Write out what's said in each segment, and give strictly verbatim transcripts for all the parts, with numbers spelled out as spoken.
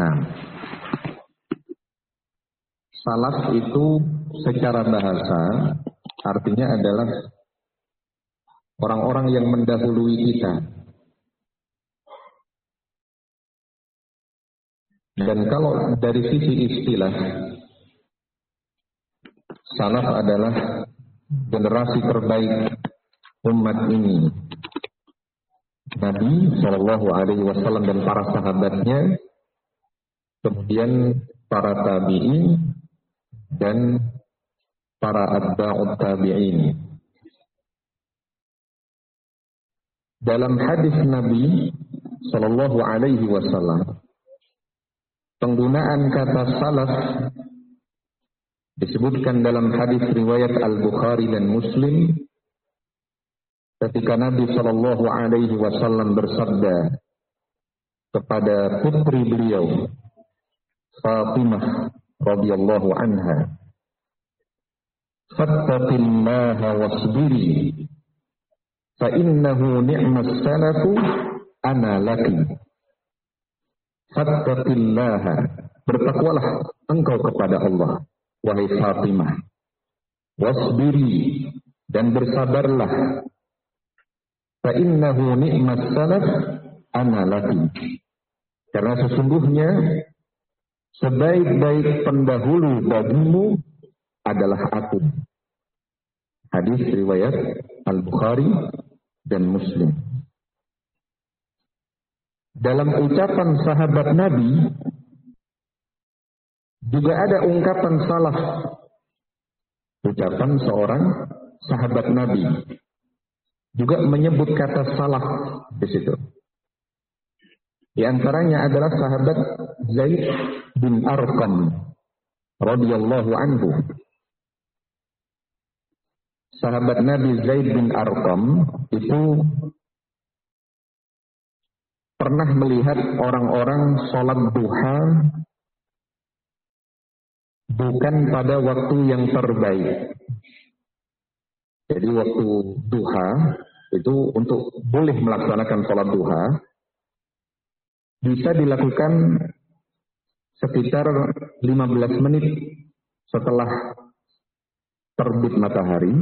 Nah, salaf itu secara bahasa artinya adalah orang-orang yang mendahului kita. Dan kalau dari sisi istilah, salaf adalah generasi terbaik umat ini. Nabi Shallallahu Alaihi Wasallam dan para sahabatnya, kemudian para tabi'in dan para atba'ut tabi'in. Dalam hadis Nabi Shallallahu Alaihi Wasallam, penggunaan kata salaf disebutkan dalam hadis riwayat Al-Bukhari dan Muslim ketika Nabi Shallallahu Alaihi Wasallam bersabda kepada putri beliau Fatimah radhiyallahu anha, "Fattaqillaha wasbiri, fa innahu ni'mas salafu ana laki." Fattaqillaha, bertakwalah engkau kepada Allah, wahai Fatimah. Wasbiri, dan bersabarlah. Fa innahu ni'mas salaf ana laki. Karena sesungguhnya sebaik-baik pendahulu bagimu adalah aku. Hadis riwayat Al-Bukhari dan Muslim. Dalam ucapan sahabat Nabi juga ada ungkapan salaf. Ucapan seorang sahabat Nabi juga menyebut kata salaf di situ. Di antaranya adalah sahabat Zaid bin Arqam radhiyallahu anhu. Sahabat Nabi Zaid bin Arqam itu pernah melihat orang-orang sholat duha bukan pada waktu yang terbaik. Jadi waktu duha itu untuk boleh melaksanakan sholat duha bisa dilakukan sekitar lima belas menit setelah terbit matahari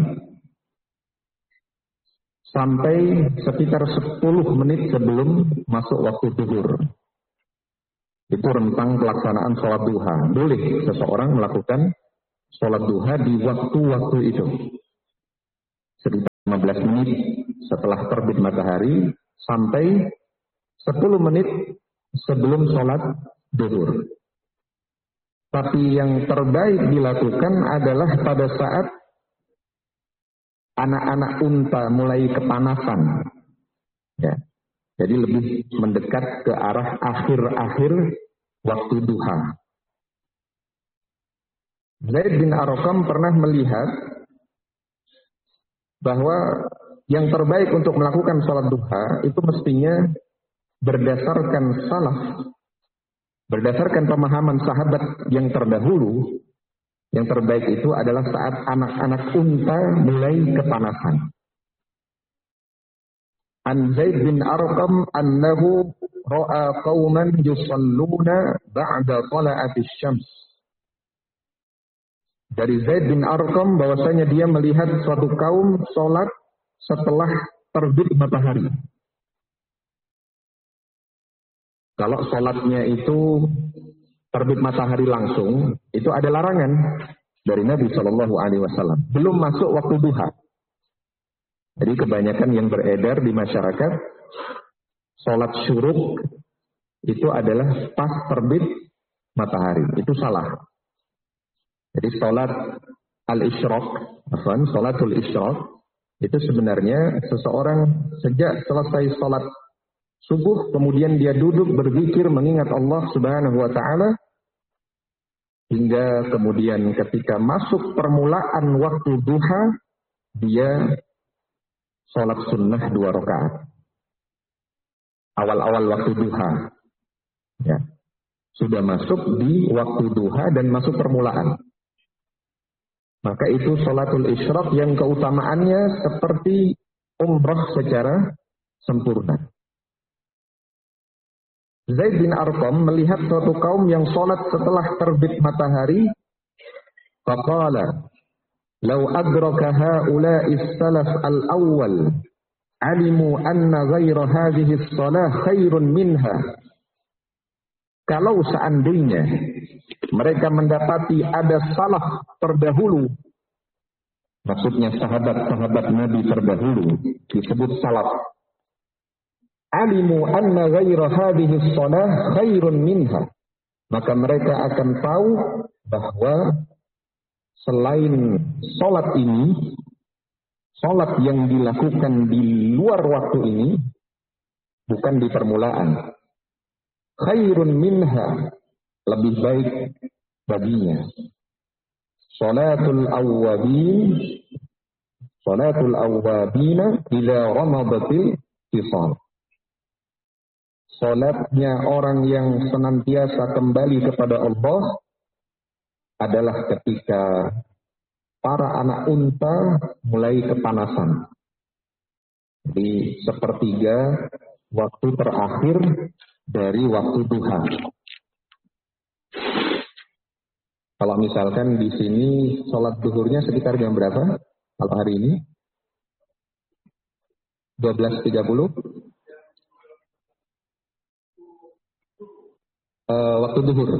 sampai sekitar sepuluh menit sebelum masuk waktu zuhur. Itu rentang pelaksanaan sholat duha. Boleh seseorang melakukan sholat duha di waktu-waktu itu. Sekitar lima belas menit setelah terbit matahari sampai sepuluh menit sebelum sholat zuhur. Tapi yang terbaik dilakukan adalah pada saat anak-anak unta mulai kepanasan. Ya. Jadi lebih mendekat ke arah akhir-akhir waktu duha. Zaid bin Arqam pernah melihat bahwa yang terbaik untuk melakukan sholat duha itu mestinya berdasarkan salaf, berdasarkan pemahaman sahabat yang terdahulu. Yang terbaik itu adalah saat anak-anak unta mulai kepanasan. An Zaid bin Arqam annahu ra'a qauman yusalluna ba'da tala'atis syams. Dari Zaid bin Arqam bahwasanya dia melihat suatu kaum sholat setelah terbit matahari. Kalau sholatnya itu terbit matahari langsung, itu ada larangan dari Nabi Shallallahu Alaihi Wasallam. Belum masuk waktu duha. Jadi kebanyakan yang beredar di masyarakat, sholat syuruk itu adalah pas terbit matahari. Itu salah. Jadi sholat al-isyraq, afwan, sholatul isyraq, itu sebenarnya seseorang sejak selesai sholat subuh, kemudian dia duduk berzikir mengingat Allah Subhanahu wa Ta'ala, hingga kemudian ketika masuk permulaan waktu duha, dia sholat sunnah dua rakaat. Awal-awal waktu duha, ya, sudah masuk di waktu duha dan masuk permulaan. Maka itu sholatul isyraq yang keutamaannya seperti umrah secara sempurna. Zaid bin Arqam melihat suatu kaum yang sholat setelah terbit matahari. Faqala, "Lau adraka ha'ula'i salaf al-awwal, alimu anna ghaira hadhihi as-salah khairun minha." Kalau seandainya mereka mendapati ada salaf terdahulu, maksudnya sahabat-sahabat Nabi terdahulu, disebut salaf. Alimu anna ghaira hadhihi as-salah khairun minha. Maka mereka akan tahu bahwa selain salat ini, salat yang dilakukan di luar waktu ini, bukan di permulaan. Khairun minha, lebih baik baginya. Salatul awwabin, salatul awwabina ila ramadatil fisal. Salatnya orang yang senantiasa kembali kepada Allah adalah ketika para anak unta mulai kepanasan. Di sepertiga waktu terakhir dari waktu duha. Kalau misalkan di sini sholat duhurnya sekitar jam berapa? Kalau hari ini? dua belas tiga puluh? Uh, waktu duhur.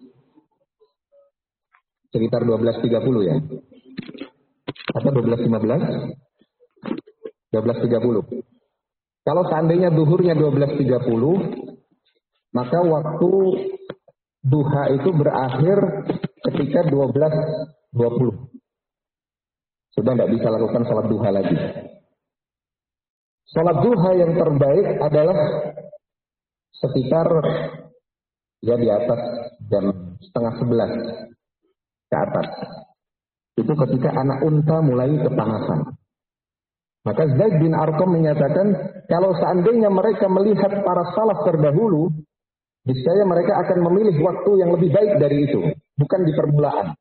Sekitar dua belas tiga puluh ya? Atau dua belas lima belas? dua belas tiga puluh. Kalau seandainya duhurnya dua belas tiga puluh, maka waktu duha itu berakhir ketika dua belas dua puluh. Sudah tidak bisa lakukan sholat duha lagi. Sholat duha yang terbaik adalah sekitar ya di atas jam setengah sebelas ke atas. Itu ketika anak unta mulai kepanasan. Maka Zaid bin Arqam menyatakan, kalau seandainya mereka melihat para salaf terdahulu, niscaya mereka akan memilih waktu yang lebih baik dari itu, bukan di permulaan.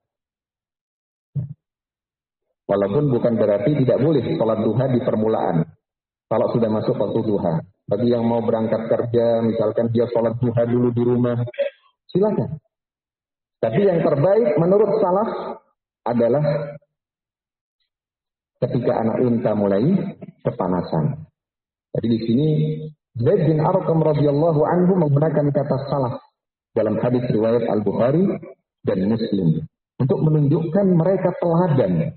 Walaupun bukan berarti tidak boleh sholat duha di permulaan, kalau sudah masuk waktu duha. Bagi yang mau berangkat kerja, misalkan dia sholat duha dulu di rumah, silakan. Tapi yang terbaik menurut salaf adalah ketika anak unta mulai kepanasan. Jadi di sini Zaid bin Arqam radhiyallahu anhu menggunakan kata salaf dalam hadis riwayat Al-Bukhari dan Muslim untuk menunjukkan mereka teladan.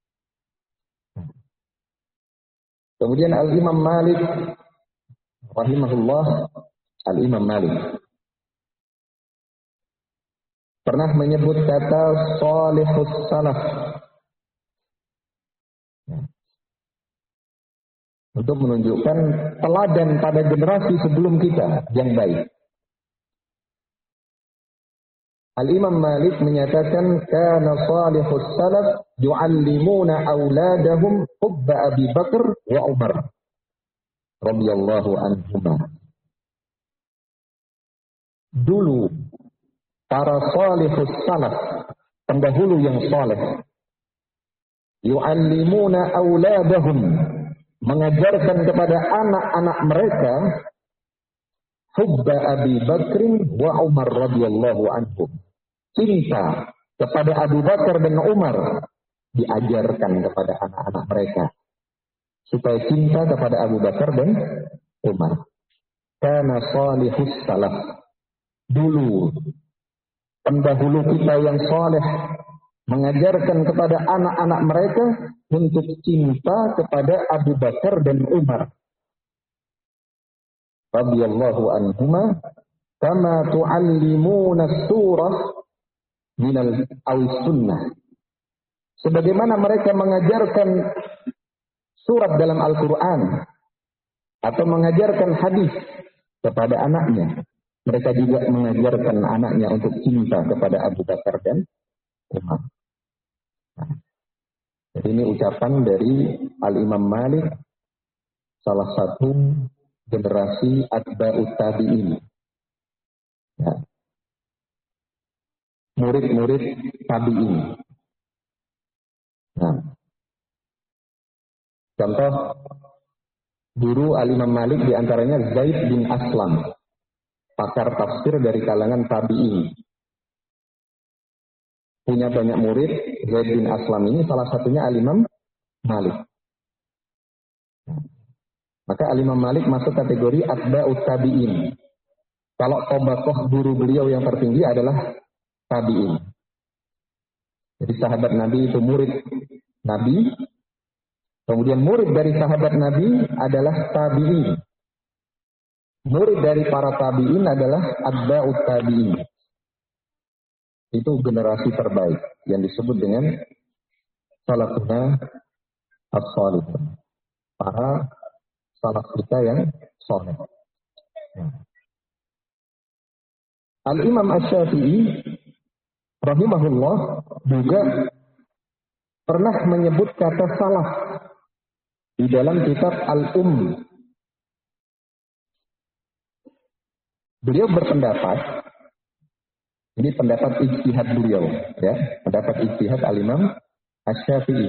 Kemudian Al-Imam Malik rahimahullah, Al-Imam Malik pernah menyebut kata salihus salaf untuk menunjukkan teladan pada generasi sebelum kita yang baik. Al-Imam Malik menyatakan, kana salihus salaf yu'allimuna auladahum hubba Abi Bakar wa Umar radhiyallahu anhuma. Dulu para salihus salaf, pendahulu yang saleh, yu'allimuna auladahum, mengajarkan kepada anak-anak mereka hubba Abi Bakrin wa Umar radhiyallahu anhum. Cinta kepada Abu Bakar dan Umar diajarkan kepada anak-anak mereka supaya cinta kepada Abu Bakar dan Umar. Kana salihus salaf. Dulu pendahulu kita yang saleh mengajarkan kepada anak-anak mereka untuk cinta kepada Abu Bakar dan Umar radhiyallahu anhuma, kama tu'allimuna surah minal aw-sunnah. Sebagaimana mereka mengajarkan surat dalam Al-Quran atau mengajarkan hadis kepada anaknya, mereka juga mengajarkan anaknya untuk cinta kepada Abu Bakar dan Umar. Nah, jadi ini ucapan dari Al-Imam Malik, salah satu generasi atba'ut tabi'in. Ya. Murid-murid tabi'in. Nah. Contoh guru Al-Imam Malik diantaranya Zaid bin Aslam. pakar tafsir dari kalangan tabi'in. Punya banyak murid, Zaid bin Aslam ini salah satunya Al-Imam Malik. Maka Al-Imam Malik masuk kategori atba'ut tabi'in. Kalau tobakoh guru beliau yang tertinggi adalah tabi'in. Jadi sahabat Nabi itu murid Nabi. Kemudian murid dari sahabat Nabi adalah tabi'in. Murid dari para tabi'in adalah atba'ut tabi'in. Itu generasi terbaik yang disebut dengan salafuna as-salih. Para salaf kita yang saleh. Al-Imam Asy-Syafi'i rahimahullah juga pernah menyebut kata salaf di dalam kitab Al-Umm. Beliau berpendapat, ini pendapat ijtihad beliau, ya, pendapat ijtihad Al-Imam Asy-Syafi'i,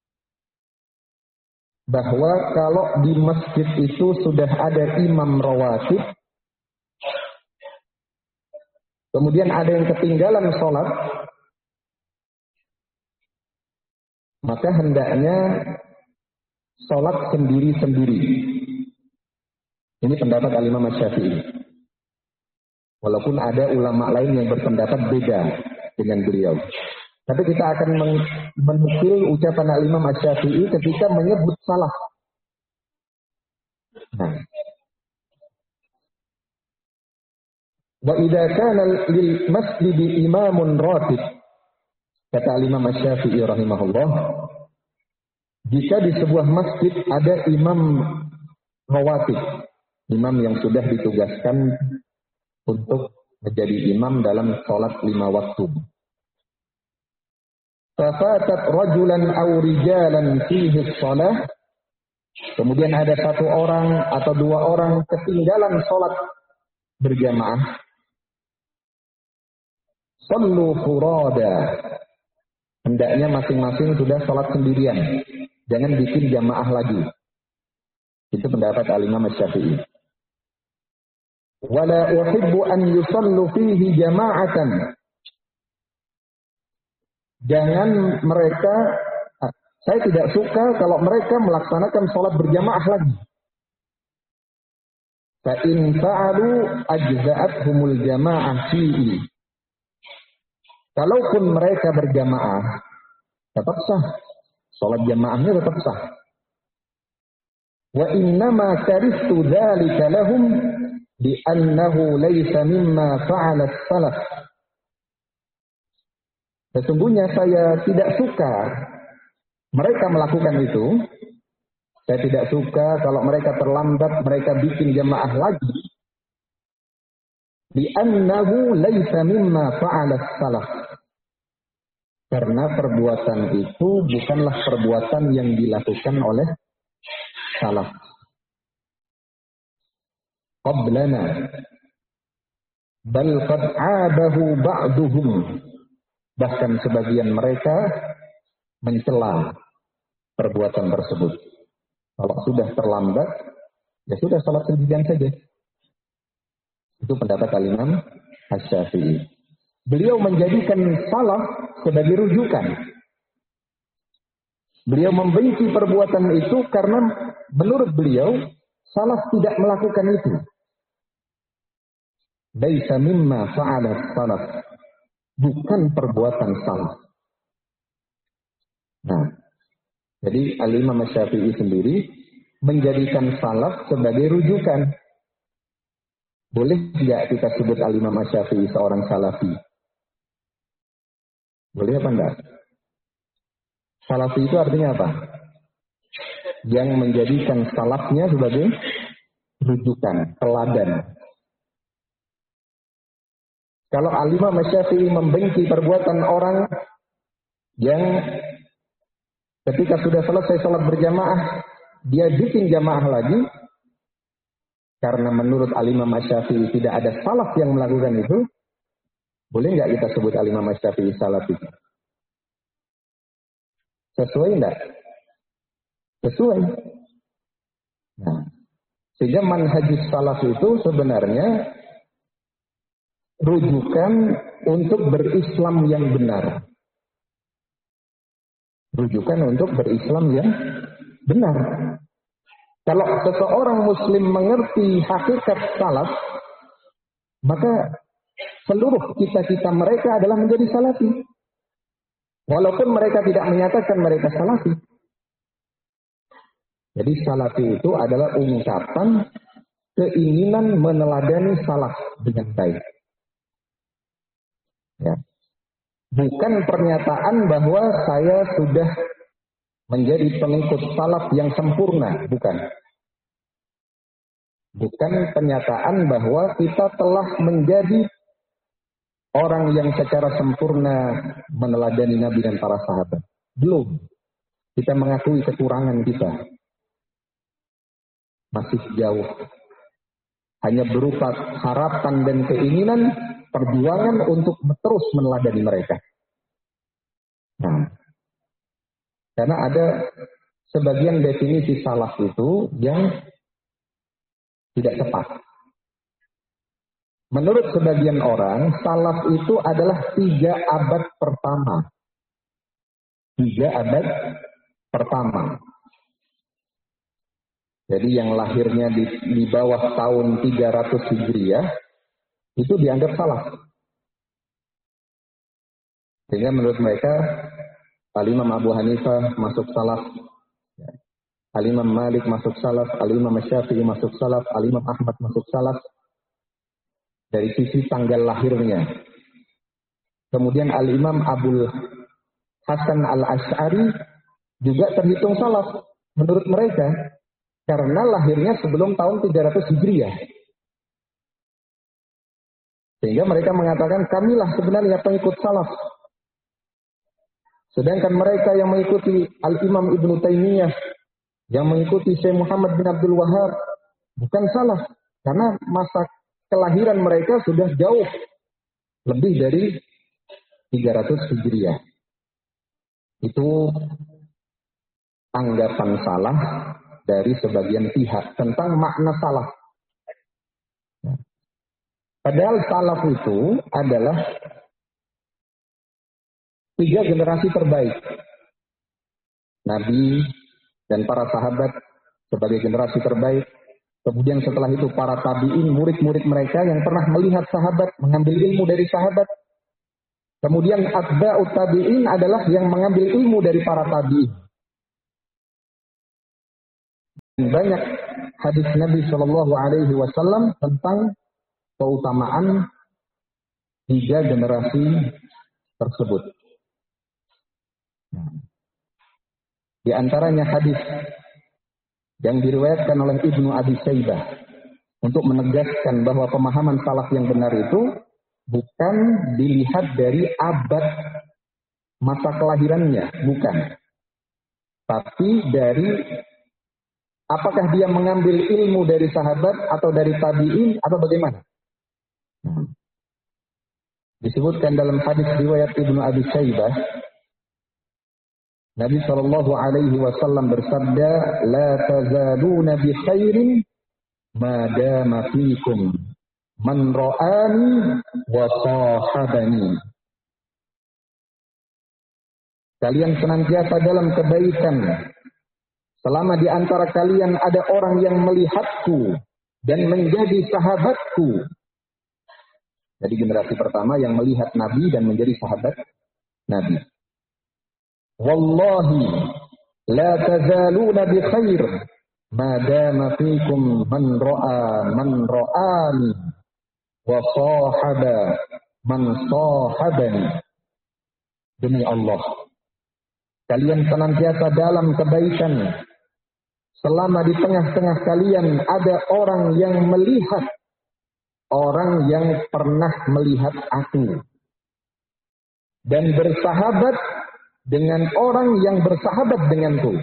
bahwa kalau di masjid itu sudah ada imam rawatib, kemudian ada yang ketinggalan sholat, maka hendaknya sholat sendiri-sendiri. Ini pendapat Al-Imam Asy-Syafi'i. Walaupun ada ulama lain yang berpendapat beda dengan beliau. Tapi kita akan menukil ucapan Al-Imam Asy-Syafi'i ketika menyebut salah. Nah. Wa idza kana lil masjid imamun ratib, kata Al-Imam Asy-Syafi'i rahimahullah, jika di sebuah masjid ada imam rawatib, imam yang sudah ditugaskan untuk menjadi imam dalam sholat lima waktu. Fafatat rajulan aw rijalan fihi shalah, kemudian ada satu orang atau dua orang ketinggalan sholat berjamaah. Sallu furada, hendaknya masing-masing sudah sholat sendirian, jangan bikin jamaah lagi. Itu pendapat Al-Imam Asy-Syafi'i. Wala uhibbu an yusallu fihi jama'atan. Jangan mereka, saya tidak suka kalau mereka melaksanakan sholat berjamaah lagi. Fa in fa'alu ajza'athumul jama'ah fihi. Kalaupun mereka berjamaah, tetap sah. Sholat jamaahnya tetap sah. Wa innama karihtu dzalika lahum li'annahu laysa mimma fa'ala as-salaf. Sesungguhnya saya tidak suka mereka melakukan itu. Saya tidak suka kalau mereka terlambat, mereka bikin jamaah lagi. Li'annahu laysa mimma fa'ala as-salaf. Karena perbuatan itu bukanlah perbuatan yang dilakukan oleh salaf qablana, bal qad 'abahu ba'duhum, bahkan sebagian mereka mencela perbuatan tersebut. Kalau sudah terlambat, ya sudah salat sendirian saja. Itu pendapat Al-Imam Asy-Syafi'i. Beliau menjadikan salaf sebagai rujukan. Beliau membenci perbuatan itu karena menurut beliau salaf tidak melakukan itu. Laisa mimma fa'ala salaf, bukan perbuatan salaf. Nah, jadi Al-Imam Asy-Syafi'i sendiri menjadikan salaf sebagai rujukan. Boleh tidak kita sebut Al-Imam Asy-Syafi'i seorang salafi? Boleh apa enggak? Salafi itu artinya apa? Yang menjadikan salafnya sebagai rujukan, teladan. Kalau Al-Imam Asy-Syafi'i membenci perbuatan orang yang ketika sudah selesai sholat berjamaah, dia bikin jamaah lagi, karena menurut Al-Imam Asy-Syafi'i tidak ada salaf yang melakukan itu, boleh nggak kita sebut Al-Imam Asy-Syafi'i salafi? Sesuai enggak? Sesuai. Nah, sehingga manhajus salaf itu sebenarnya rujukan untuk berislam yang benar. Rujukan untuk berislam yang benar. Kalau seseorang muslim mengerti hakikat salaf, maka seluruh cita-cita mereka adalah menjadi salafi. Walaupun mereka tidak menyatakan mereka salafi. Jadi salafi itu adalah ungkapan keinginan meneladani salaf dengan baik. Ya. Bukan pernyataan bahwa saya sudah menjadi pengikut salaf yang sempurna, bukan. Bukan pernyataan bahwa kita telah menjadi orang yang secara sempurna meneladani Nabi dan para sahabat. Belum. Kita mengakui kekurangan kita. Masih jauh. Hanya berupa harapan dan keinginan, perjuangan untuk terus meneladani mereka. Nah, karena ada sebagian definisi salaf itu yang tidak tepat. Menurut sebagian orang, salaf itu adalah tiga abad pertama. Tiga abad pertama. Jadi yang lahirnya di, di bawah tahun tiga ratus Hijriah, itu dianggap salaf. Sehingga menurut mereka, Al-Imam Abu Hanifah masuk salaf, Al-Imam Malik masuk salaf, Al-Imam Syafi'i masuk salaf, Al-Imam Ahmad masuk salaf. Dari sisi tanggal lahirnya. Kemudian Al-Imam Abul Hasan Al-Asy'ari juga terhitung salaf menurut mereka. Karena lahirnya sebelum tahun tiga ratus Hijriah. Sehingga mereka mengatakan kamilah sebenarnya pengikut salaf. Sedangkan mereka yang mengikuti Al-Imam Ibnu Taimiyah, yang mengikuti Syekh Muhammad bin Abdul Wahhab, bukan salaf. Karena masa kelahiran mereka sudah jauh lebih dari tiga ratus Hijriah. Itu anggapan salah dari sebagian pihak tentang makna salaf. Padahal salaf itu adalah tiga generasi terbaik. Nabi dan para sahabat sebagai generasi terbaik. Kemudian setelah itu para tabi'in, murid-murid mereka yang pernah melihat sahabat, mengambil ilmu dari sahabat. Kemudian atba'ut tabi'in adalah yang mengambil ilmu dari para tabi'in. Banyak hadis Nabi Shallallahu Alaihi Wasallam tentang keutamaan tiga generasi tersebut. Di antaranya hadis yang diriwayatkan oleh Ibnu Abi Syaibah untuk menegaskan bahwa pemahaman salaf yang benar itu bukan dilihat dari abad masa kelahirannya, bukan. Tapi dari apakah dia mengambil ilmu dari sahabat atau dari tabi'in atau bagaimana? Nah, disebutkan dalam hadis riwayat Ibnu Abi Syaibah, Nabi Shallallahu Alaihi Wasallam bersabda, "La tazaluna bi khairin ma dama fiikum man ra'ani wa sahabani." Kalian senantiasa dalam kebaikan selama di antara kalian ada orang yang melihatku dan menjadi sahabatku. Jadi generasi pertama yang melihat Nabi dan menjadi sahabat Nabi. Wallahi la tazaluna bi khair ma dama fikum man ra'a man ra'ani wa sahaba man sahabani. Demi Allah, kalian senantiasa dalam kebaikan selama di tengah-tengah kalian ada orang yang melihat orang yang pernah melihat aku dan bersahabat dengan orang yang bersahabat denganku.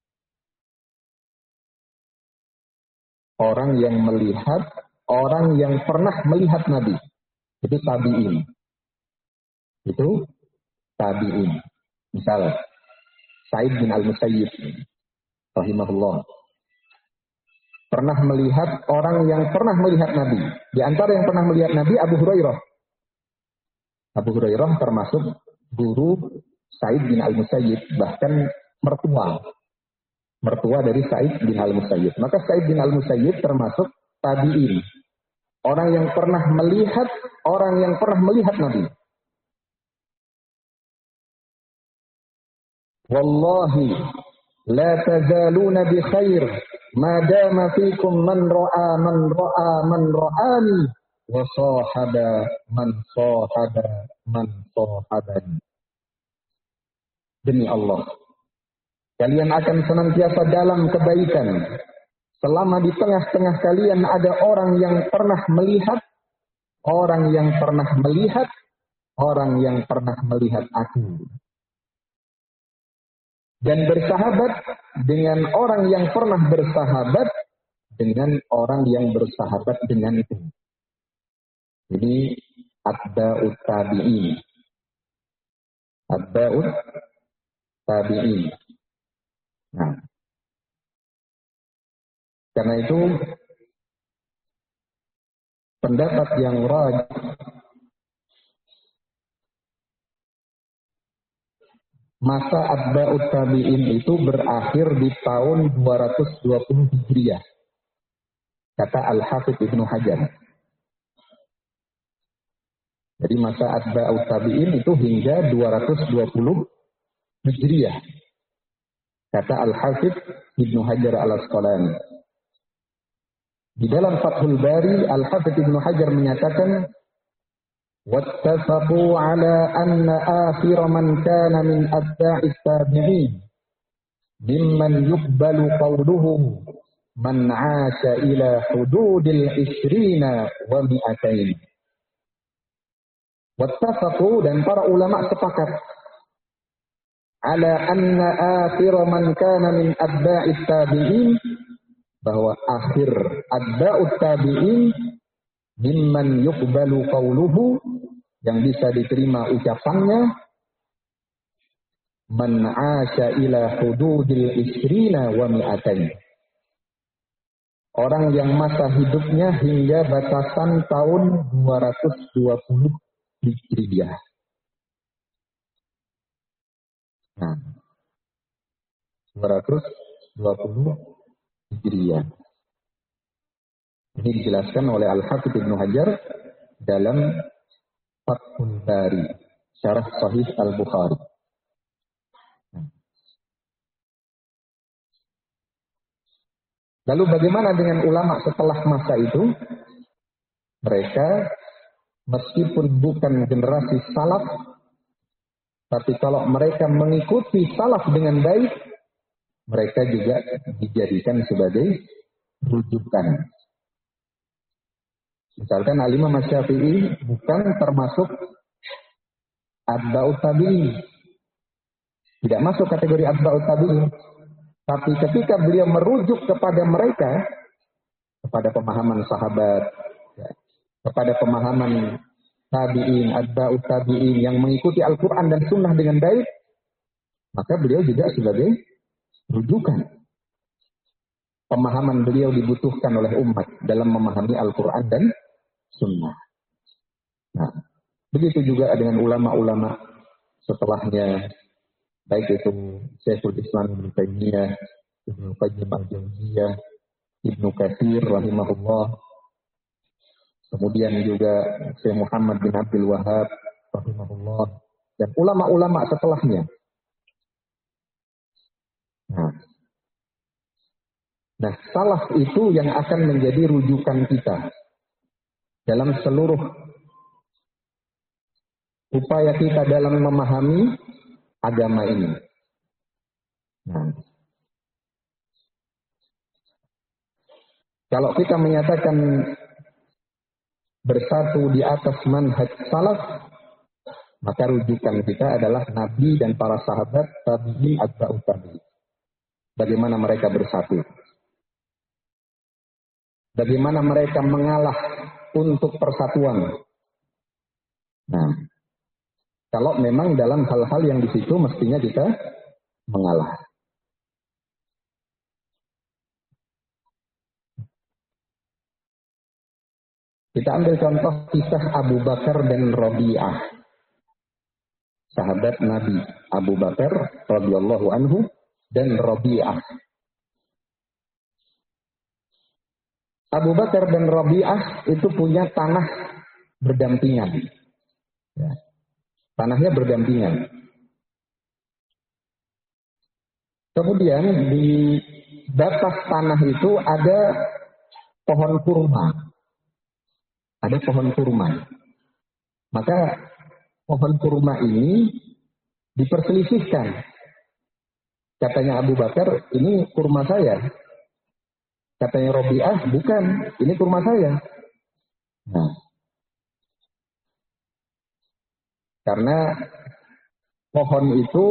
Orang yang melihat orang yang pernah melihat Nabi. Itu tabi'in. Itu tabi'in. Misalnya Sa'id bin Al-Musayyib rahimahullah pernah melihat orang yang pernah melihat Nabi. Di antara yang pernah melihat Nabi, Abu Hurairah Abu Hurairah termasuk guru Sa'id bin Al-Musayyib, bahkan mertua. Mertua dari Sa'id bin Al-Musayyib. Maka Sa'id bin Al-Musayyib termasuk tabi'in. Orang yang pernah melihat, orang yang pernah melihat Nabi. Wallahi la tazaluna bi khair ma dama fikum man ra'a man ra'a man ra'ani wa sahaba man sahaba man sahabani. Demi Allah, kalian akan senantiasa dalam kebaikan selama di tengah-tengah kalian ada orang yang pernah melihat, orang yang pernah melihat, orang yang pernah melihat aku. Dan bersahabat dengan orang yang pernah bersahabat dengan orang yang bersahabat dengan itu. Jadi atba'ut tabi'in. Atba'ut tabi'in. Nah, karena itu pendapat yang rajih masa atba'ut tabi'in itu berakhir di tahun dua ratus dua puluh Hijriah. Kata Al-Hafidz Ibnu Hajar. Jadi masa atba'ut tabi'in itu hingga dua ratus dua puluh Hijriah. Kata Al-Hafidz Ibnu Hajar Al-Asqalani. Di dalam Fathul Bari, Al-Hafidz Ibnu Hajar menyatakan واتفقوا على أن آخر من كان من أتباع التابعين ممن يقبل قوله من عاش إلى حدود العشرين ومئتين. واتفقوا, dan para ulama sepakat, ala anna akhir man kana min atba'it tabi'in, bahwa akhir atba'ut tabi'in mimman yuqbalu qawluhu, yang bisa diterima ucapannya, man 'asha ila hududil isrina wa mi'atain, orang yang masa hidupnya hingga batasan tahun dua ratus dua puluh Hijriah. Nah, dua ratus dua puluh Hijriah. Ini dijelaskan oleh Al-Hafidz Ibnu Hajar dalam Fathul Bari, Syarah Sahih Al-Bukhari. Lalu bagaimana dengan ulama setelah masa itu? Mereka meskipun bukan generasi salaf, tapi kalau mereka mengikuti salaf dengan baik, mereka juga dijadikan sebagai rujukan. Misalkan Al-Imam Asy-Syafi'i bukan termasuk atba'ut tabi'in. Tidak masuk kategori atba'ut tabi'in. Tapi ketika beliau merujuk kepada mereka, kepada pemahaman sahabat, ya, kepada pemahaman tabi'in, atba'ut tabi'in yang mengikuti Al-Quran dan Sunnah dengan baik, maka beliau juga sebagai rujukan. Pemahaman beliau dibutuhkan oleh umat dalam memahami Al-Quran dan Sunnah. Nah, begitu juga dengan ulama-ulama setelahnya, baik itu Syekhul Islam Ibnu Taimiyah, Ibnu Qayyim Al-Jauziyah, Ibnu Katsir rahimahullah, kemudian juga Syekh Muhammad bin Abdul Wahhab rahimahullah, dan ulama-ulama setelahnya. Nah, Nah, salaf itu yang akan menjadi rujukan kita dalam seluruh upaya kita dalam memahami agama ini. Nah, kalau kita menyatakan bersatu di atas manhaj salaf, maka rujukan kita adalah Nabi dan para sahabat tabi'in atba'ut tabi'in. Bagaimana mereka bersatu? Bagaimana mereka mengalah untuk persatuan. Nah, kalau memang dalam hal-hal yang di situ mestinya kita mengalah. Kita ambil contoh kisah Abu Bakar dan Rabi'ah. sahabat Nabi Abu Bakar radhiyallahu anhu dan Rabi'ah. Abu Bakar dan Rabi'ah itu punya tanah berdampingan. Ya. Tanahnya berdampingan. Kemudian di batas tanah itu ada pohon kurma. Ada pohon kurma. Maka pohon kurma ini diperselisihkan. Katanya Abu Bakar, ini kurma saya. Katanya Rabi'ah, bukan, ini kurma saya. Nah, karena pohon itu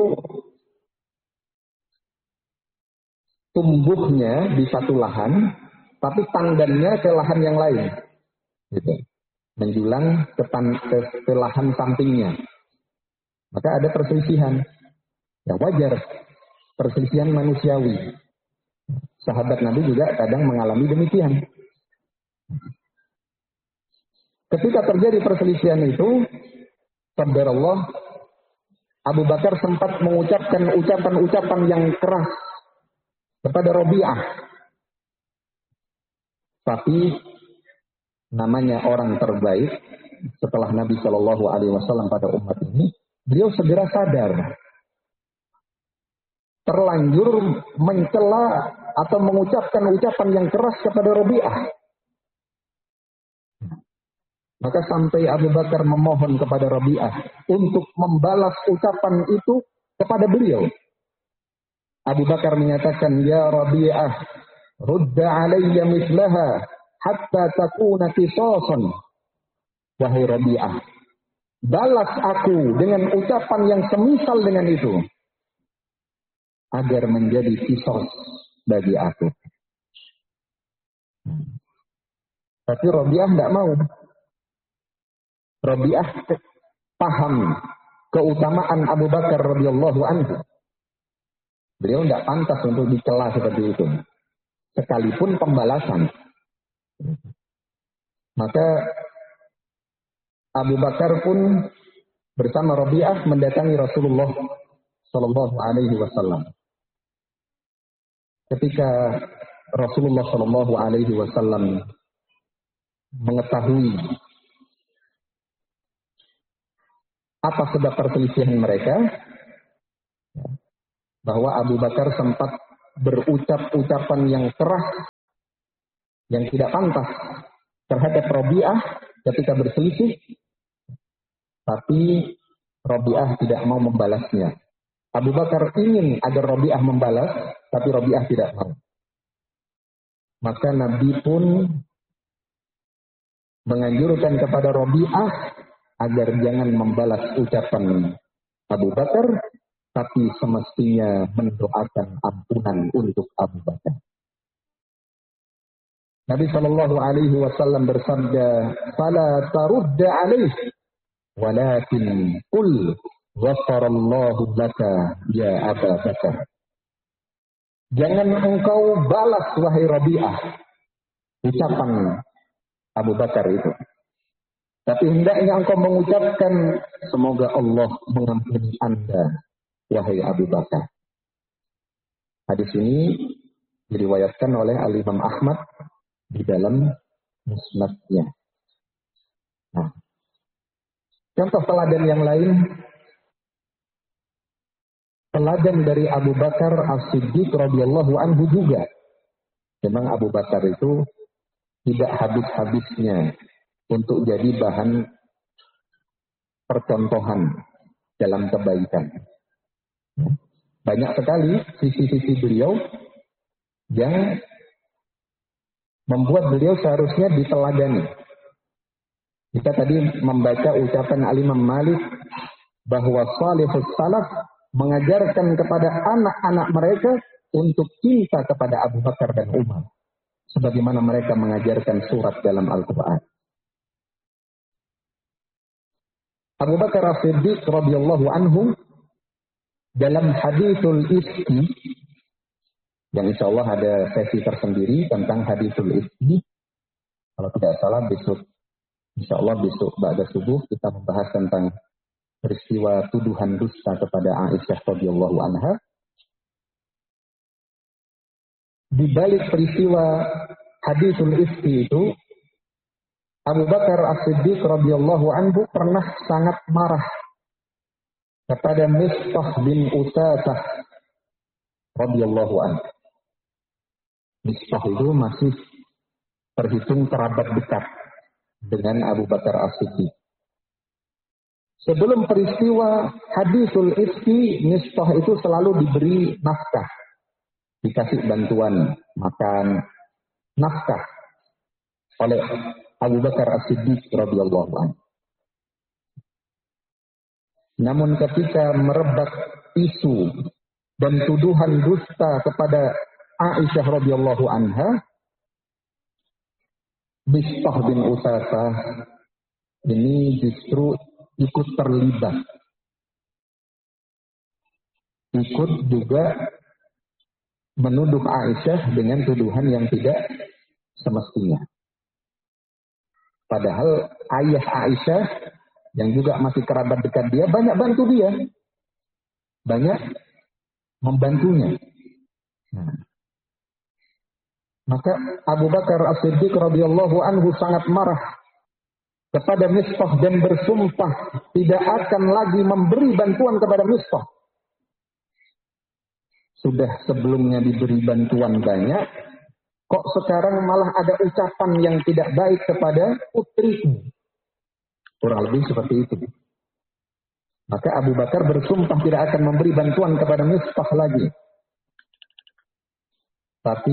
tumbuhnya di satu lahan, tapi tanggannya ke lahan yang lain, gitu. Menjulang ke, tan- ke, ke lahan sampingnya. Maka ada perselisihan. Ya wajar, perselisihan manusiawi. Sahabat Nabi juga kadang mengalami demikian. Ketika terjadi perselisihan itu, qadarullah, Abu Bakar sempat mengucapkan ucapan-ucapan yang keras kepada Rabi'ah. Tapi namanya orang terbaik setelah Nabi Shallallahu Alaihi Wasallam pada umat ini, beliau segera sadar terlanjur mencela atau mengucapkan ucapan yang keras kepada Rabi'ah. Maka sampai Abu Bakar memohon kepada Rabi'ah untuk membalas ucapan itu kepada beliau. Abu Bakar menyatakan, ya Rabi'ah, rudda alayya mislaha hatta takuna qisasan. Wahai Rabi'ah, balas aku dengan ucapan yang semisal dengan itu, agar menjadi qisas bagi aku. Tapi Rabi'ah tidak mau. Rabi'ah paham keutamaan Abu Bakar radhiyallahu anhu. Beliau tidak pantas untuk dicela seperti itu, sekalipun pembalasan. Maka Abu Bakar pun bersama Rabi'ah mendatangi Rasulullah Shallallahu Alaihi Wasallam. Ketika Rasulullah Shallallahu Alaihi Wasallam mengetahui apa sebab perselisihan mereka, bahwa Abu Bakar sempat berucap ucapan yang keras, yang tidak pantas terhadap Rabi'ah ketika berselisih, tapi Rabi'ah tidak mau membalasnya. Abu Bakar ingin agar Rabi'ah membalas, tapi Rabi'ah tidak mau. Maka Nabi pun menganjurkan kepada Rabi'ah agar jangan membalas ucapan Abu Bakar, tapi semestinya mendoakan ampunan untuk Abu Bakar. Nabi Shallallahu Alaihi Wasallam bersabda, "Fala tarudda alaih, walakin qul ghafarallahu laka ya Abu Bakar." Jangan engkau balas wahai Rabi'ah ucapan Abu Bakar itu. Tapi hendaknya engkau mengucapkan, semoga Allah mengampuni Anda wahai Abu Bakar. Hadis ini diriwayatkan oleh Al-Imam Ahmad di dalam musnadnya. Nah, contoh teladan yang lain, teladan dari Abu Bakar As-Siddiq radhiyallahu anhu juga. Memang Abu Bakar itu tidak habis-habisnya untuk jadi bahan percontohan dalam kebaikan. Banyak sekali sisi-sisi beliau yang membuat beliau seharusnya diteladani. Kita tadi membaca ucapan Al-Imam Malik bahwa salihus salaf mengajarkan kepada anak-anak mereka untuk cinta kepada Abu Bakar dan Umar, sebagaimana mereka mengajarkan surat dalam Al-Quran. Abu Bakar As-Siddiq radhiyallahu anhu dalam hadithul ifki, yang insya Allah ada sesi tersendiri tentang hadithul ifki. Kalau tidak salah besok, insya Allah besok ba'da subuh kita membahas tentang peristiwa tuduhan dusta kepada Aisyah radhiyallahu anha. Di balik peristiwa hadisul ifki itu, Abu Bakar As-Siddiq radhiyallahu anhu pernah sangat marah kepada Mistah bin Utsasah radhiyallahu anhu. Mistah itu masih terhitung kerabat dekat dengan Abu Bakar As-Siddiq. Sebelum peristiwa hadisul ifki, Mistah itu selalu diberi nafkah, dikasih bantuan makan, nafkah oleh Abu Bakar As-Siddiq radhiyallahu anhu. Namun ketika merebak isu dan tuduhan dusta kepada Aisyah radhiyallahu anha, Mistah bin Utsasah ini justru ikut terlibat. Ikut juga menuduh Aisyah dengan tuduhan yang tidak semestinya. Padahal ayah Aisyah yang juga masih kerabat dekat dia banyak bantu dia. Banyak membantunya. Nah, maka Abu Bakar As-Siddiq radhiyallahu anhu sangat marah kepada Mistah dan bersumpah tidak akan lagi memberi bantuan kepada Mistah. Sudah sebelumnya diberi bantuan banyak, kok sekarang malah ada ucapan yang tidak baik kepada putriku. Kurang lebih seperti itu. Maka Abu Bakar bersumpah tidak akan memberi bantuan kepada Mistah lagi. Tapi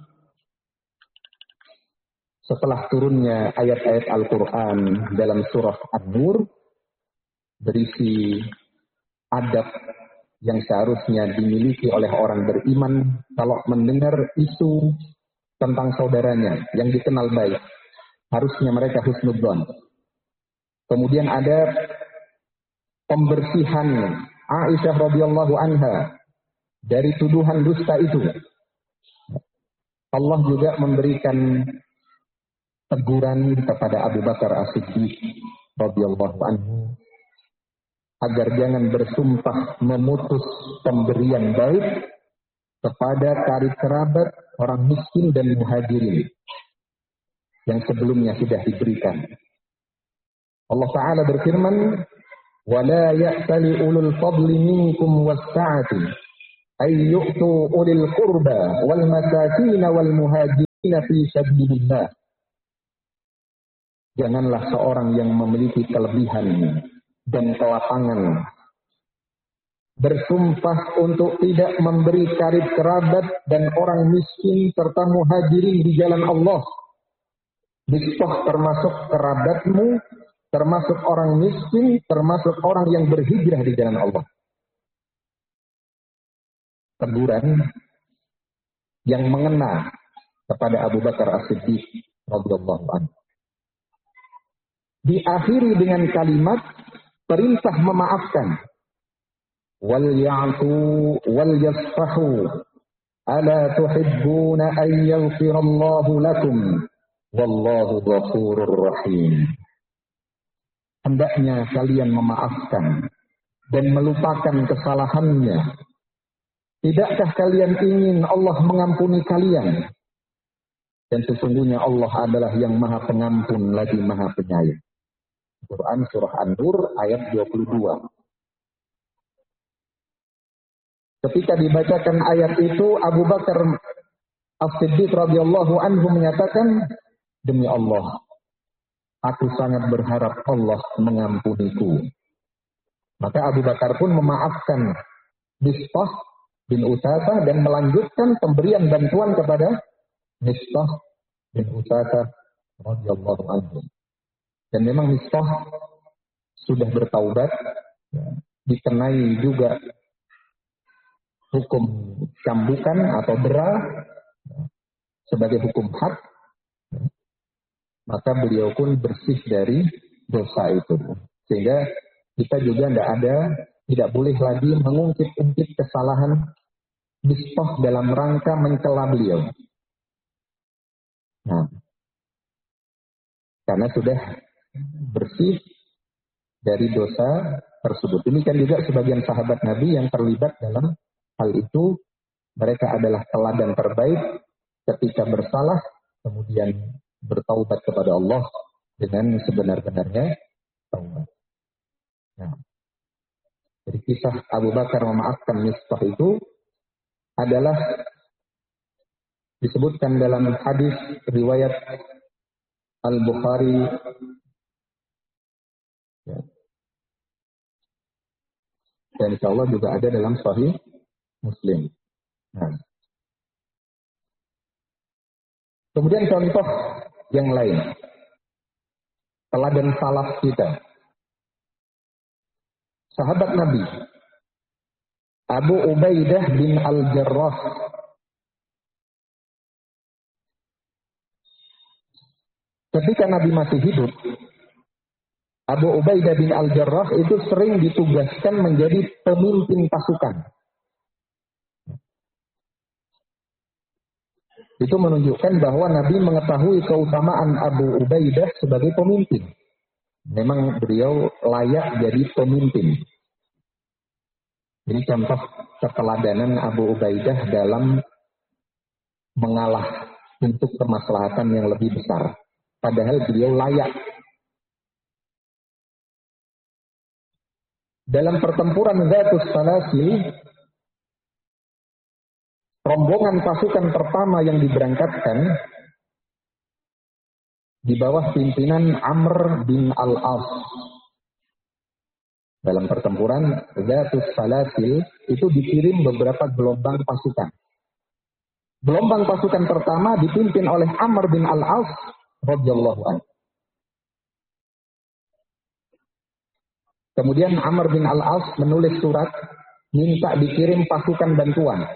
setelah turunnya ayat-ayat Al-Quran dalam surah An-Nur berisi adab yang seharusnya dimiliki oleh orang beriman kalau mendengar isu tentang saudaranya yang dikenal baik, harusnya mereka husnudzon. Kemudian ada pembersihan Aisyah radhiyallahu anha dari tuduhan dusta itu. Allah juga memberikan teguran kepada Abu Bakar As-Siddiq radhiyallahu anhu agar jangan bersumpah memutus pemberian baik kepada karib kerabat, orang miskin dan muhajirin yang sebelumnya sudah diberikan. Allah Ta'ala berfirman, وَلَا يَأْتَلِ أُولُو الْفَضْلِ مِنْكُمْ وَالسَّعَةِ أَنْ يُؤْتُوا أُولِي الْقُرْبَى وَالْمَسَاكِينَ وَالْمُهَاجِرِينَ فِي سَبِيلِ اللَّهِ. Janganlah seorang yang memiliki kelebihan dan kelapangan bersumpah untuk tidak memberi karib kerabat dan orang miskin serta muhajirin di jalan Allah. Mistah termasuk kerabatmu, termasuk orang miskin, termasuk orang yang berhijrah di jalan Allah. Teguran yang mengena kepada Abu Bakar As-Siddiq radhiyallahu anhu. Diakhiri dengan kalimat perintah memaafkan. Wal ya'fu wal yasfahu ala tuhibbuna an yaghfirallahu lakum wallahu ghafurur rahim. Hendaknya kalian memaafkan dan melupakan kesalahannya. Tidakkah kalian ingin Allah mengampuni kalian? Dan sesungguhnya Allah adalah yang maha pengampun lagi maha penyayang. Quran Surah An-Nur ayat dua puluh dua. Ketika dibacakan ayat itu, Abu Bakar As-Siddiq radhiyallahu anhu menyatakan, demi Allah, aku sangat berharap Allah mengampuniku. Maka Abu Bakar pun memaafkan Mistah bin Utsasah dan melanjutkan pemberian bantuan kepada Mistah bin Utsasah radhiyallahu anhu. Dan memang Mistah sudah bertaubat, ya, dikenai juga hukum cambukan atau dera ya, sebagai hukum had, ya, maka beliau pun bersih dari dosa itu. Sehingga kita juga tidak ada, tidak boleh lagi mengungkit-ungkit kesalahan Mistah dalam rangka mencela beliau. Nah, karena sudah bersih dari dosa tersebut. Demikian juga sebagian sahabat Nabi yang terlibat dalam hal itu, mereka adalah teladan terbaik ketika bersalah, kemudian bertaubat kepada Allah dengan sebenar-benarnya taubat. Nah, dari kisah Abu Bakar memaafkan Mistah itu adalah disebutkan dalam hadis riwayat Al-Bukhari ya. Dan insya Allah juga ada dalam Sahih Muslim. Nah. Kemudian contoh yang lain. Teladan salaf kita. Sahabat Nabi Abu Ubaidah bin Al-Jarrah ketika Nabi masih hidup, Abu Ubaidah bin Al-Jarrah itu sering ditugaskan menjadi pemimpin pasukan. Itu menunjukkan bahwa Nabi mengetahui keutamaan Abu Ubaidah sebagai pemimpin. Memang beliau layak jadi pemimpin. Ini contoh keteladanan Abu Ubaidah dalam mengalah untuk kemaslahatan yang lebih besar. Padahal beliau layak. Dalam pertempuran Zatus Salasil, rombongan pasukan pertama yang diberangkatkan di bawah pimpinan Amr bin Al-As. Dalam pertempuran Zatus Salasil itu dikirim beberapa gelombang pasukan. Gelombang pasukan pertama dipimpin oleh Amr bin Al-As radhiyallahu anhu. Kemudian Amr bin Al-As menulis surat minta dikirim pasukan bantuan.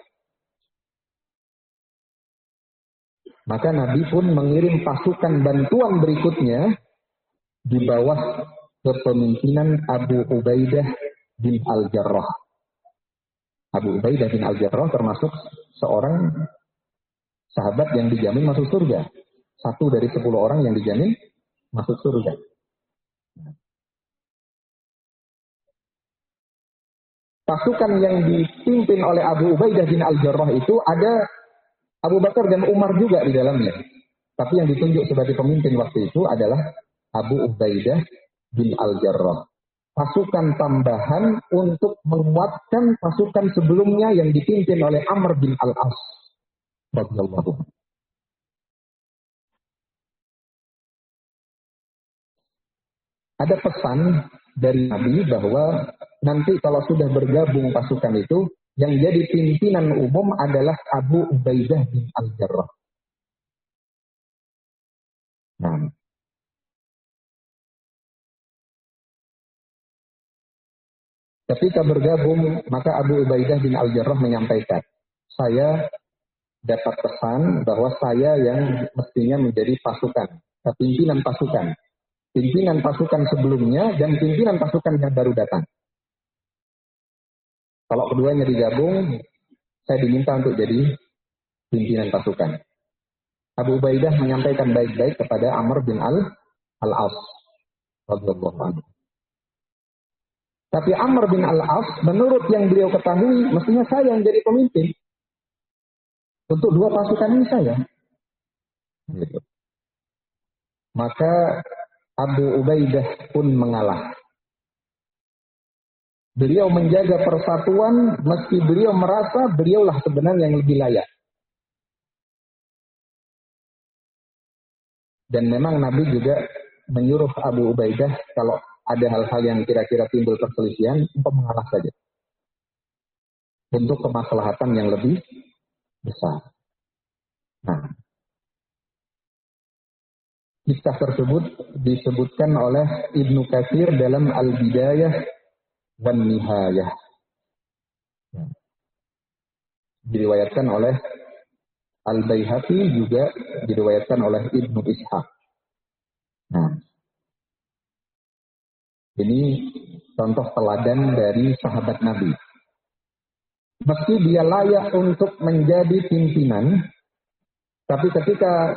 Maka Nabi pun mengirim pasukan bantuan berikutnya di bawah kepemimpinan Abu Ubaidah bin Al-Jarrah. Abu Ubaidah bin Al-Jarrah termasuk seorang sahabat yang dijamin masuk surga. Satu dari sepuluh orang yang dijamin masuk surga. Pasukan yang dipimpin oleh Abu Ubaidah bin Al-Jarrah itu ada Abu Bakar dan Umar juga di dalamnya. Tapi yang ditunjuk sebagai pemimpin waktu itu adalah Abu Ubaidah bin Al-Jarrah. Pasukan tambahan untuk menguatkan pasukan sebelumnya yang dipimpin oleh Amr bin Al-As radhiyallahu anhu. Ada pesan dari Nabi bahwa nanti kalau sudah bergabung pasukan itu, yang jadi pimpinan umum adalah Abu Ubaidah bin Al-Jarrah. Nah, ketika bergabung, maka Abu Ubaidah bin Al-Jarrah menyampaikan, saya dapat pesan bahwa saya yang mestinya menjadi pasukan, pimpinan pasukan. Pimpinan pasukan sebelumnya dan pimpinan pasukan yang baru datang. Kalau keduanya digabung, saya diminta untuk jadi pimpinan pasukan. Abu Ubaidah menyampaikan baik-baik kepada Amr bin Al-As radhiyallahu anhu. Tapi Amr bin Al-As, menurut yang beliau ketahui, mestinya saya yang jadi pemimpin. Untuk dua pasukan ini saya. Gitu. Maka Abu Ubaidah pun mengalah. Beliau menjaga persatuan meski beliau merasa beliaulah sebenarnya yang lebih layak. Dan memang Nabi juga menyuruh Abu Ubaidah kalau ada hal-hal yang kira-kira timbul perselisihan untuk mengalah saja. Untuk kemaslahatan yang lebih besar. Nah, kisah tersebut disebutkan oleh Ibnu Katsir dalam Al-Bidayah wan Nihayah. Diriwayatkan oleh Al-Baihaqi, juga diriwayatkan oleh Ibnu Ishaq. Nah, ini contoh teladan dari sahabat Nabi. Meski dia layak untuk menjadi pimpinan, tapi ketika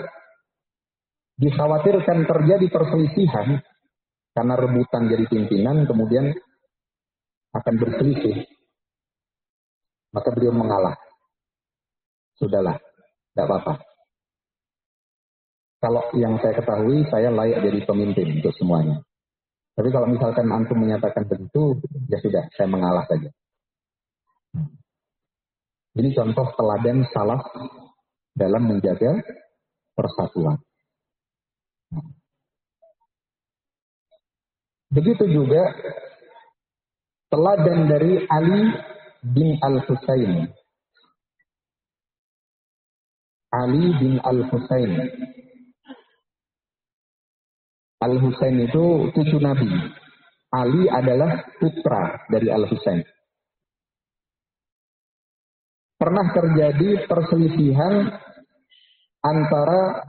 dikhawatirkan terjadi perselisihan karena rebutan jadi pimpinan, kemudian akan berselisih, maka beliau mengalah. Sudahlah, tidak apa-apa. Kalau yang saya ketahui, saya layak jadi pemimpin untuk semuanya. Tapi kalau misalkan antum menyatakan begitu, ya sudah, saya mengalah saja. Ini contoh teladan salaf dalam menjaga persatuan. Begitu juga teladan dari Ali bin Al-Husain. Ali bin Al-Husain. Al-Husain itu cucu Nabi. Ali adalah putra dari Al-Husain. Pernah terjadi perselisihan antara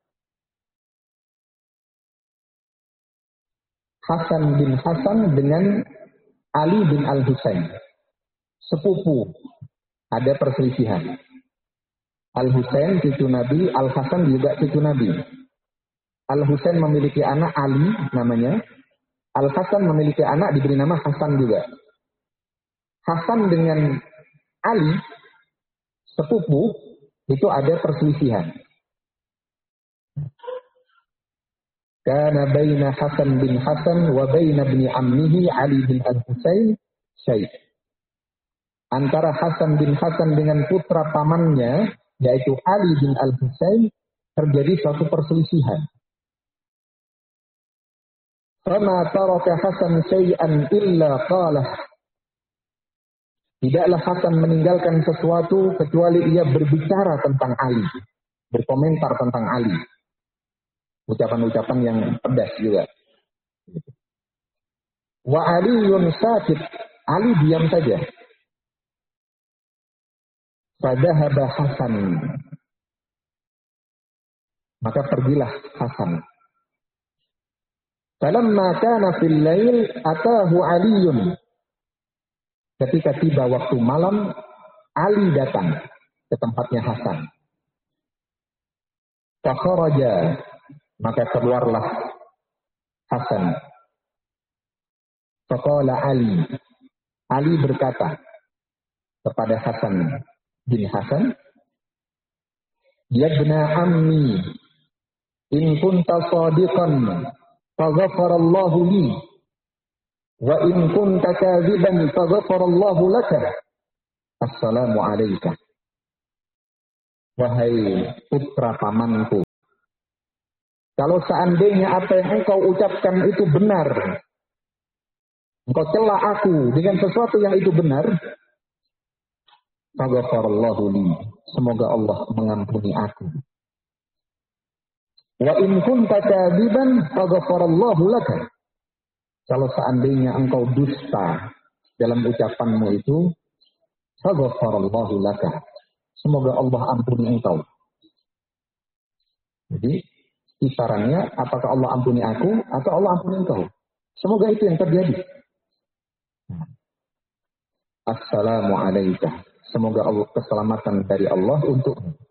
Hasan bin Hasan dengan Ali bin Al-Husain. Sepupu. Ada perselisihan. Al-Husain cucu Nabi, Al-Hasan juga cucu Nabi. Al-Husain memiliki anak Ali namanya. Al-Hasan memiliki anak diberi nama Hasan juga. Hasan dengan Ali, sepupu, itu ada perselisihan. Kana baina Hasan bin Hasan wa baina ibni ammihi Ali bin Al-Husain syai'. Antara Hasan bin Hasan dengan putra pamannya, yaitu Ali bin Al-Husain, terjadi suatu perselisihan. Fama taraka Hasan syai'an illa qalah. Tidaklah Hasan meninggalkan sesuatu kecuali ia berbicara tentang Ali. Berkomentar tentang Ali. Ucapan-ucapan yang pedas juga. Wa Aliyun sakit. Ali diam saja. Fadahaba Hasan. Maka pergilah Hasan. Falamma kana fil lail atahu Aliyun. Ketika tiba waktu malam, Ali datang ke tempatnya Hasan. Fakharaja, maka keluarlah Hasan. Faqala Ali. Ali berkata kepada Hasan bin Hasan, "Ya ibna ammi, in kunta shadiqan faghfarallahu li. Wa in kunta kadziban faghfarallahu laka. Assalamu alayka." Wahai putra pamanku, kalau seandainya apa yang engkau ucapkan itu benar, engkau cela aku dengan sesuatu yang itu benar, faghfarallahu li. Semoga Allah mengampuni aku. Wa in kunta kadziban faghfarallahu laka. Kalau seandainya engkau dusta dalam ucapanmu itu, faghfarallahu laka. Semoga Allah ampuni engkau. Jadi, kisarannya apakah Allah ampuni aku atau Allah ampuni engkau. Semoga itu yang terjadi. Assalamu alaikum. Semoga Allah, keselamatan dari Allah untukmu.